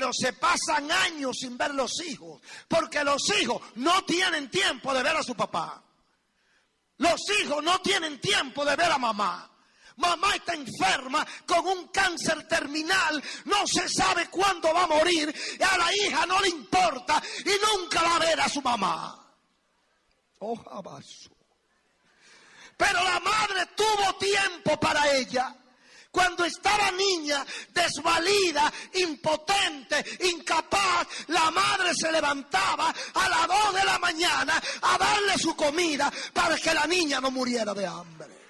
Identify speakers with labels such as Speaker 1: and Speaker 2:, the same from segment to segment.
Speaker 1: pero se pasan años sin ver los hijos, porque los hijos no tienen tiempo de ver a su papá. Los hijos no tienen tiempo de ver a mamá. Mamá está enferma con un cáncer terminal, no se sabe cuándo va a morir, y a la hija no le importa y nunca va a ver a su mamá. Ojabazo. Pero la madre tuvo tiempo para ella. Cuando estaba niña, desvalida, impotente, incapaz, la madre se levantaba a las 2 de la mañana a darle su comida para que la niña no muriera de hambre.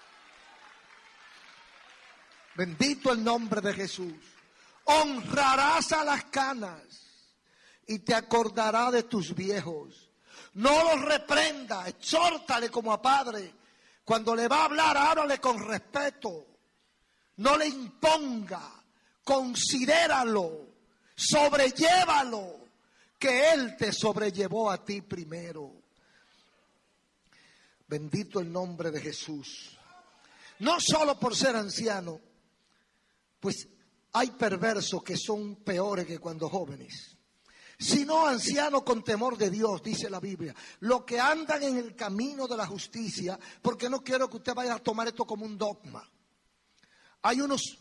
Speaker 1: Bendito el nombre de Jesús. Honrarás a las canas y te acordarás de tus viejos. No los reprenda, exhórtale como a padre. Cuando le va a hablar, háblale con respeto. No le imponga, considéralo, sobrellévalo, que Él te sobrellevó a ti primero. Bendito el nombre de Jesús. No solo por ser anciano, pues hay perversos que son peores que cuando jóvenes, sino ancianos con temor de Dios, dice la Biblia, los que andan en el camino de la justicia, porque no quiero que usted vaya a tomar esto como un dogma. Hay unos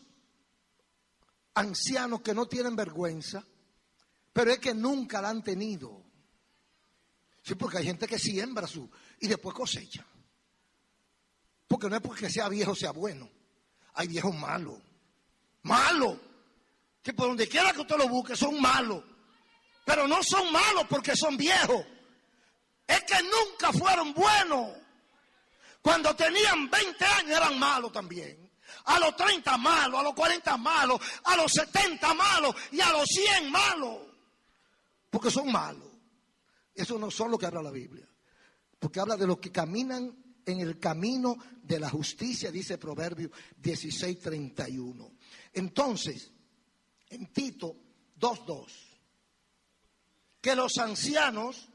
Speaker 1: ancianos que no tienen vergüenza, pero es que nunca la han tenido. Sí, porque hay gente que siembra y después cosecha. Porque no es porque sea viejo sea bueno. Hay viejos malos. Malos. Que por donde quiera que usted lo busque son malos. Pero no son malos porque son viejos. Es que nunca fueron buenos. Cuando tenían 20 años eran malos también. A los 30 malos, a los 40 malos, a los 70 malos y a los 100 malos. Porque son malos. Eso no son lo que habla la Biblia. Porque habla de los que caminan en el camino de la justicia, dice Proverbios 16:31. Entonces, en Tito 2:2, que los ancianos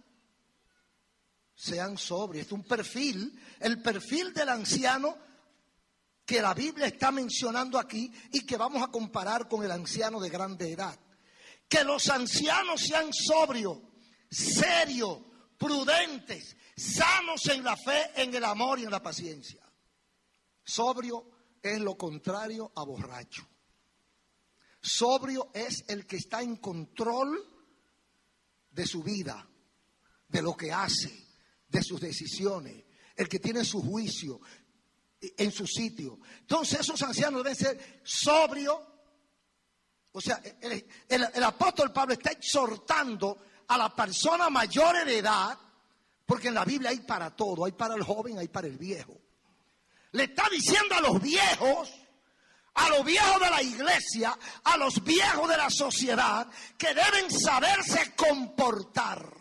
Speaker 1: sean sobrios. Es un perfil, el perfil del anciano que la Biblia está mencionando aquí y que vamos a comparar con el anciano de grande edad. Que los ancianos sean sobrios, serios, prudentes, sanos en la fe, en el amor y en la paciencia. Sobrio es lo contrario a borracho. Sobrio es el que está en control de su vida, de lo que hace, de sus decisiones, el que tiene su juicio en su sitio. Entonces esos ancianos deben ser sobrios. O sea, el apóstol Pablo está exhortando a la persona mayor de edad, porque en la Biblia hay para todo, hay para el joven, hay para el viejo. Le está diciendo a los viejos de la iglesia, a los viejos de la sociedad, que deben saberse comportar.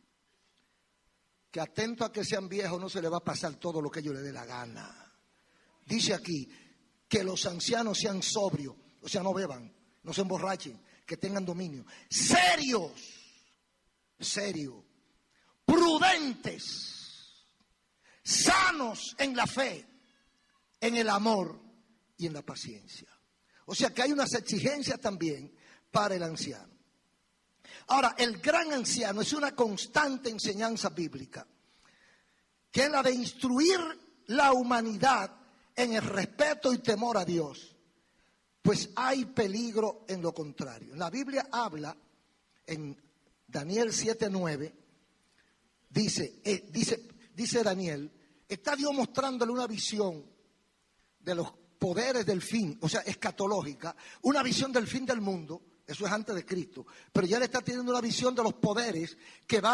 Speaker 1: Que atento a que sean viejos, no se les va a pasar todo lo que ellos les dé la gana. Dice aquí que los ancianos sean sobrios, o sea, no beban, no se emborrachen, que tengan dominio. Serios, prudentes, sanos en la fe, en el amor y en la paciencia. O sea que hay unas exigencias también para el anciano. Ahora, el gran anciano es una constante enseñanza bíblica, que es la de instruir la humanidad en el respeto y temor a Dios, pues hay peligro en lo contrario. La Biblia habla en Daniel 7:9, dice Daniel, está Dios mostrándole una visión de los poderes del fin, o sea, escatológica, una visión del fin del mundo. Eso es antes de Cristo, pero ya le está teniendo una visión de los poderes que va